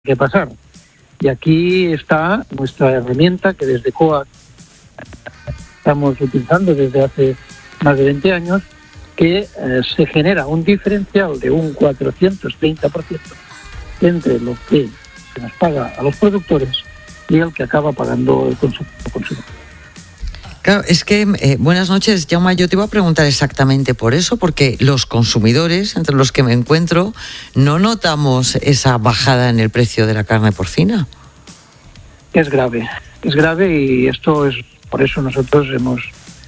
que pasar. Y aquí está nuestra herramienta que desde COAC estamos utilizando desde hace más de 20 años, que se genera un diferencial de un 430% entre lo que se nos paga a los productores y el que acaba pagando el consumidor. Claro, es que, buenas noches, Jaume, yo te iba a preguntar exactamente por eso, porque los consumidores, entre los que me encuentro, no notamos esa bajada en el precio de la carne porcina. Es grave y esto es, por eso nosotros hemos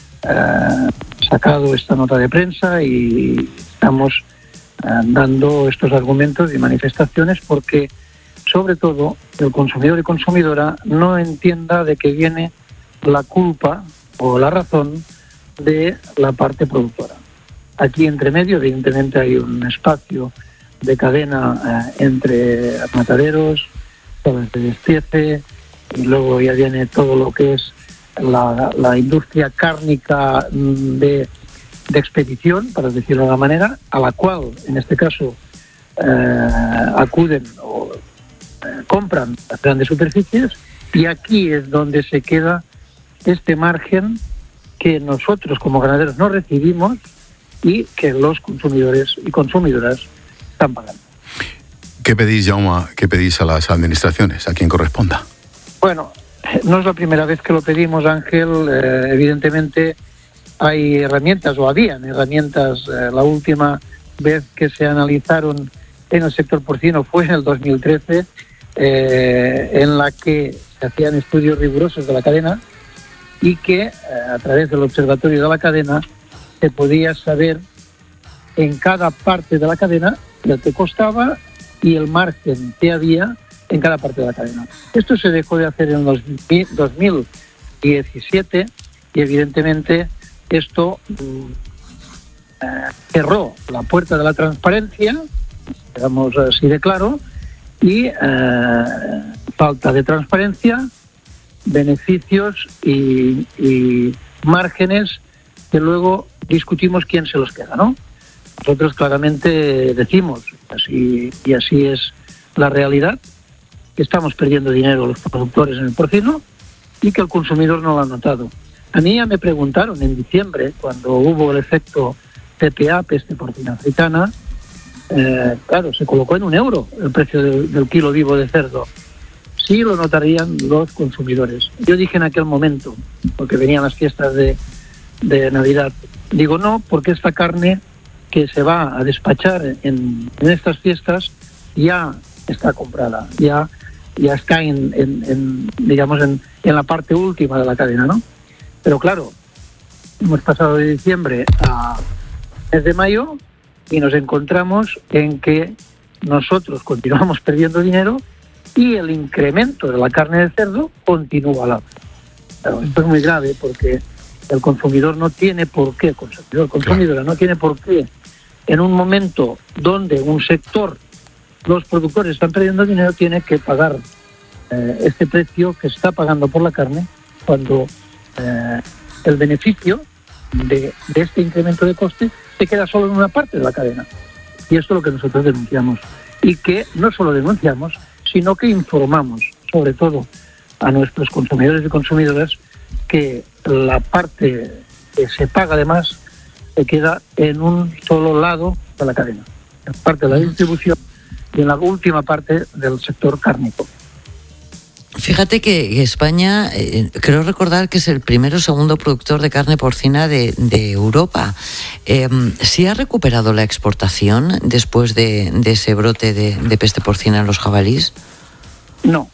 sacado esta nota de prensa y estamos dando estos argumentos y manifestaciones porque, sobre todo, el consumidor y consumidora no entienda de qué viene la culpa o la razón de la parte productora. Aquí entre medio, evidentemente, hay un espacio de cadena entre mataderos, zonas de despiece, y luego ya viene todo lo que es la industria cárnica de expedición, para decirlo de una manera, a la cual, en este caso, acuden o compran las grandes superficies, y aquí es donde se queda este margen que nosotros como ganaderos no recibimos y que los consumidores y consumidoras están pagando. ¿Qué pedís, Jaume? ¿Qué pedís a las administraciones, a quien corresponda? Bueno, no es la primera vez que lo pedimos, Ángel. Evidentemente hay herramientas, o habían herramientas. La última vez que se analizaron en el sector porcino fue en el 2013, en la que se hacían estudios rigurosos de la cadena y que a través del observatorio de la cadena se podía saber en cada parte de la cadena lo que costaba y el margen que había en cada parte de la cadena. Esto se dejó de hacer en 2017 y evidentemente esto cerró la puerta de la transparencia, digamos así de claro, y falta de transparencia, beneficios y márgenes que luego discutimos quién se los queda, ¿no? Nosotros claramente decimos, así es la realidad, que estamos perdiendo dinero los productores en el porcino y que el consumidor no lo ha notado. A mí ya me preguntaron en diciembre, cuando hubo el efecto PPA, peste porcina africana, claro, se colocó en €1 el precio del kilo vivo de cerdo. Sí lo notarían los consumidores. Yo dije en aquel momento, porque venían las fiestas de Navidad, digo no, porque esta carne que se va a despachar en estas fiestas ya está comprada, ya está en la parte última de la cadena, ¿no? Pero claro, hemos pasado de diciembre a mes de mayo y nos encontramos en que nosotros continuamos perdiendo dinero y el incremento de la carne de cerdo continúa al alza. Claro, esto es muy grave porque el consumidor no tiene por qué, consumidora no tiene por qué, en un momento donde un sector, los productores están perdiendo dinero, tiene que pagar este precio que se está pagando por la carne cuando el beneficio de este incremento de coste se queda solo en una parte de la cadena. Y esto es lo que nosotros denunciamos. Y que no solo denunciamos, sino que informamos, sobre todo a nuestros consumidores y consumidoras, que la parte que se paga además se queda en un solo lado de la cadena, en parte de la distribución y en la última parte del sector cárnico. Fíjate que España, creo recordar que es el primero o segundo productor de carne porcina de Europa. ¿Sí ha recuperado la exportación después de ese brote de peste porcina en los jabalíes? No.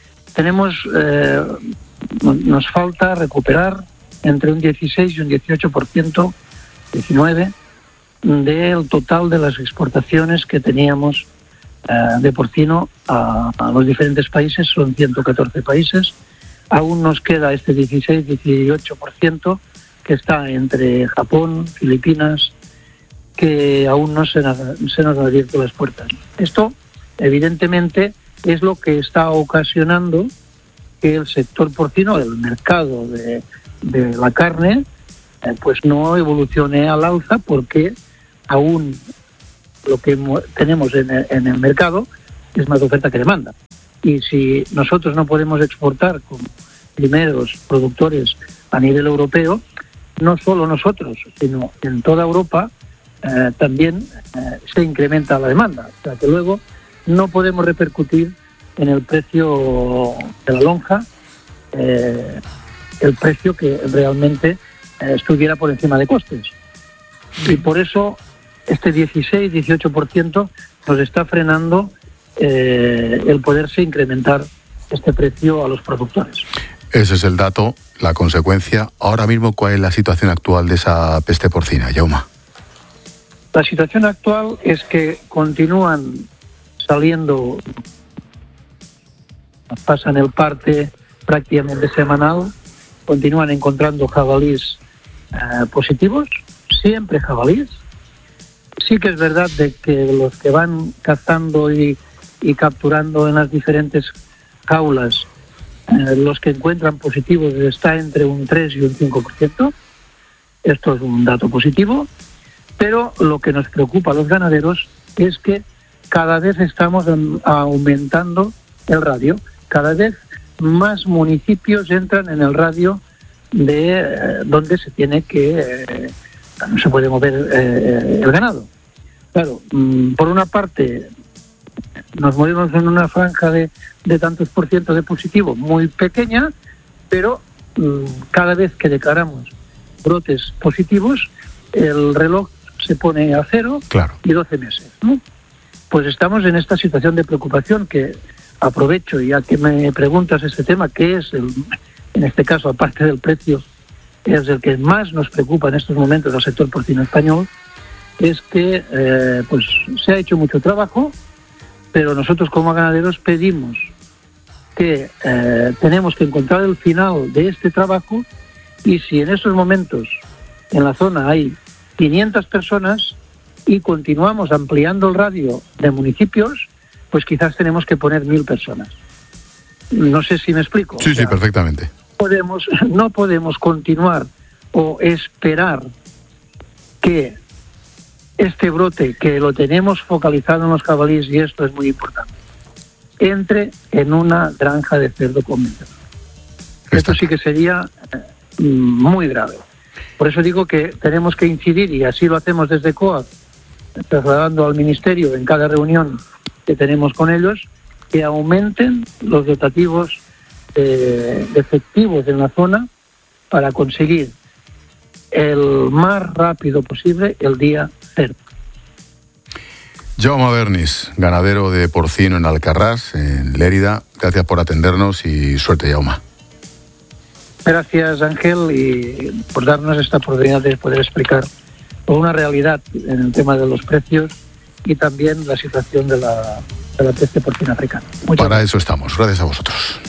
Nos falta recuperar entre un 16 y un 18%, 19%, del total de las exportaciones que teníamos de porcino a los diferentes países. Son 114 países. Aún nos queda este 16-18% que está entre Japón, Filipinas, que aún no se nos han abierto las puertas. Esto, evidentemente, es lo que está ocasionando que el sector porcino, el mercado de la carne, pues no evolucione al alza, porque aún lo que tenemos en el mercado es más oferta que demanda. Y si nosotros no podemos exportar como primeros productores a nivel europeo, no solo nosotros, sino en toda Europa, también se incrementa la demanda. O sea que luego no podemos repercutir en el precio de la lonja el precio que realmente estuviera por encima de costes. Y por eso este 16-18% nos está frenando el poderse incrementar este precio a los productores. Ese es el dato, la consecuencia. Ahora mismo, ¿cuál es la situación actual de esa peste porcina, Jaume? La situación actual es que continúan saliendo, pasan el parte prácticamente semanal, continúan encontrando jabalíes positivos, siempre jabalíes. Sí que es verdad de que los que van cazando y capturando en las diferentes jaulas, los que encuentran positivos está entre un 3 y un 5%. Esto es un dato positivo, pero lo que nos preocupa a los ganaderos es que cada vez estamos aumentando el radio. Cada vez más municipios entran en el radio de donde se tiene que no se puede mover el ganado. Claro, por una parte nos movemos en una franja de tantos por ciento de positivo muy pequeña, pero cada vez que declaramos brotes positivos, el reloj se pone a 0 y 12 meses, ¿no? Pues estamos en esta situación de preocupación que aprovecho, ya que me preguntas este tema, que es, en este caso, aparte del precio, es el que más nos preocupa en estos momentos al sector porcino español, es que pues se ha hecho mucho trabajo, pero nosotros como ganaderos pedimos que tenemos que encontrar el final de este trabajo, y si en estos momentos en la zona hay 500 personas y continuamos ampliando el radio de municipios, pues quizás tenemos que poner 1.000 personas. No sé si me explico. Sí, sí, perfectamente. No podemos continuar o esperar que este brote, que lo tenemos focalizado en los jabalíes, y esto es muy importante, entre en una granja de cerdo convencional. Esto sí que sería muy grave. Por eso digo que tenemos que incidir, y así lo hacemos desde COAG, trasladando al Ministerio en cada reunión que tenemos con ellos, que aumenten los dotativos de efectivos en la zona para conseguir el más rápido posible el día 0. Jaume Bernis, ganadero de porcino en Alcarrás, en Lérida. Gracias por atendernos y suerte, Jaume. Gracias, Ángel, y por darnos esta oportunidad de poder explicar una realidad en el tema de los precios y también la situación de la peste porcina africana. Muchas gracias. Eso estamos. Gracias a vosotros.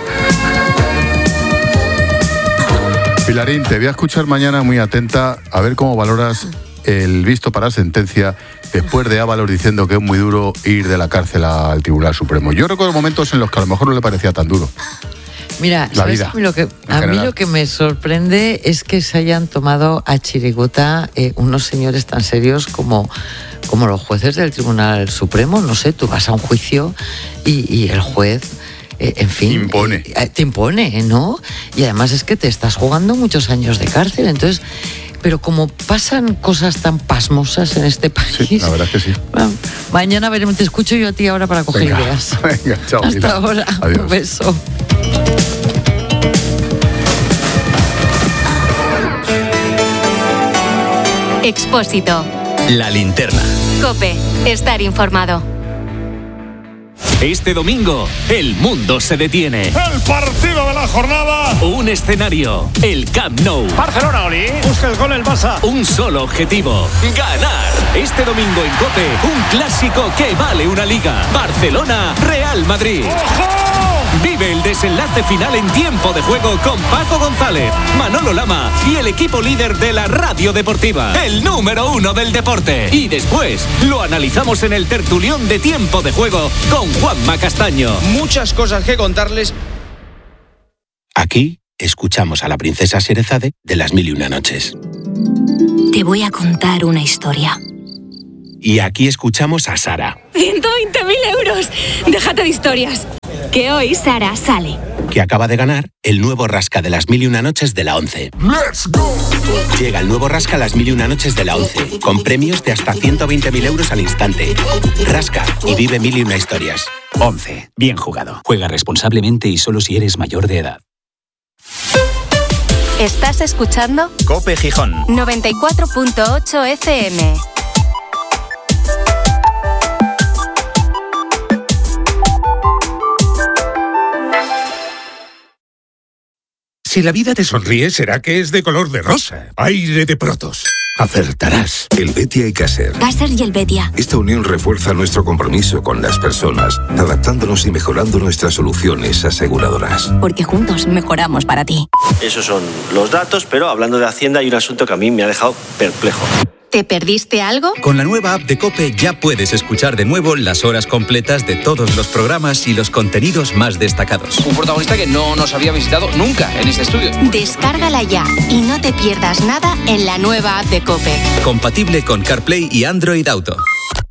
Pilarín, te voy a escuchar mañana muy atenta a ver cómo valoras el visto para sentencia después de Ábalos diciendo que es muy duro ir de la cárcel al Tribunal Supremo. Yo recuerdo momentos en los que a lo mejor no le parecía tan duro. Mira, la vida, a mí lo que me sorprende es que se hayan tomado a chirigota unos señores tan serios como los jueces del Tribunal Supremo. No sé, tú vas a un juicio y el juez, en fin, te impone, ¿no? Y además es que te estás jugando muchos años de cárcel. Entonces, pero como pasan cosas tan pasmosas en este país... Sí, la verdad es que sí. Bueno, mañana veremos, te escucho yo a ti ahora para coger ideas. Venga, chao. Hasta ahora. Adiós. Un beso. Expósito. La linterna. COPE. Estar informado. Este domingo, el mundo se detiene. El partido de la jornada. Un escenario, el Camp Nou. Barcelona, Oli. Busca el gol el Barça. Un solo objetivo, ganar. Este domingo en COPE, un clásico que vale una liga. Barcelona-Real Madrid. ¡Ojo! Vive el desenlace final en tiempo de juego con Paco González, Manolo Lama y el equipo líder de la radio deportiva, el número 1 del deporte. Y después lo analizamos en el tertulión de tiempo de juego con Juanma Castaño. Muchas cosas que contarles. Aquí escuchamos a la princesa Sherezade de Las Mil y Una Noches. Te voy a contar una historia. Y aquí escuchamos a Sara, 120.000 euros. Déjate de historias. Que hoy Sara sale. que acaba de ganar el nuevo Rasca de las 1001 noches de la 11. ¡Let's go! Llega el nuevo Rasca las 1001 noches de la 11, con premios de hasta 120.000 euros al instante. Rasca y vive 1001 historias. 11. Bien jugado. Juega responsablemente y solo si eres mayor de edad. ¿Estás escuchando? COPE Gijón 94.8 FM. Si la vida te sonríe, será que es de color de rosa. Aire de Protos. Acertarás. El Betia y Caser. Caser y el Betia. Esta unión refuerza nuestro compromiso con las personas, adaptándonos y mejorando nuestras soluciones aseguradoras. Porque juntos mejoramos para ti. Esos son los datos, pero hablando de Hacienda hay un asunto que a mí me ha dejado perplejo. ¿Te perdiste algo? Con la nueva app de COPE ya puedes escuchar de nuevo las horas completas de todos los programas y los contenidos más destacados. Un protagonista que no nos había visitado nunca en este estudio. Descárgala ya y no te pierdas nada en la nueva app de COPE. Compatible con CarPlay y Android Auto.